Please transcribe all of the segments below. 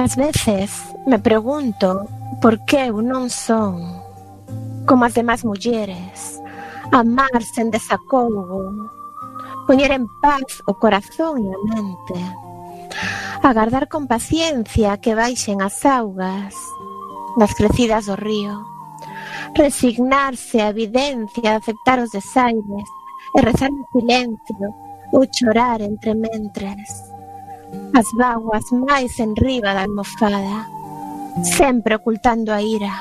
Ás veces me pregunto por que eu non son como as demás mulleres, amar sen desacougo, poñer en paz o corazón e a mente, agardar con paciencia que baixen as augas das crecidas do río, resignarse á evidencia de aceptar os desaires e rezar en silencio ou chorar entre mentres. As vaguas máis enriba da almofada, sempre ocultando a ira,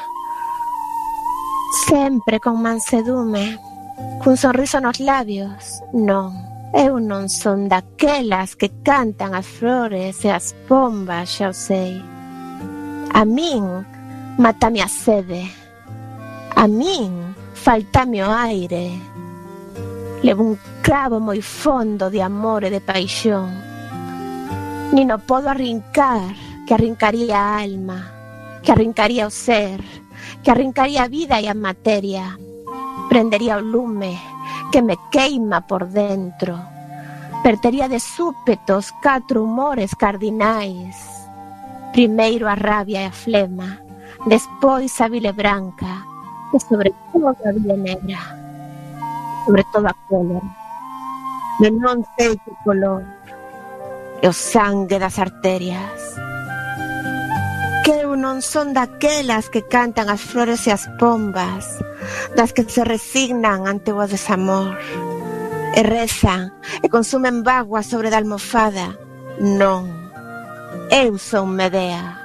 sempre con mansedume, cun sorriso nos labios. Non, eu non son daquelas que cantan as flores e as pombas, xa o sei. A min mátame a sede, a min faltame o aire. Levo un clavo moi fondo de amor e de paixón. Nin o podo arrincar, que arrincaría a alma, que arrincaría o ser, que arrincaría a vida e a materia. Prendería o lume que me queima por dentro. Perdería de súpeto os 4 humores cardinais. Primeiro a rabia e a flema, despois a bile branca, e sobre todo a bile negra, sobre todo a cólera. De non sei que color, e o sangue das arterias. Que eu non son daquelas que cantan as flores e as pombas, das que se resignan ante o desamor, e rezan, e consumen vaguas sobre da almofada. Non, eu son Medea.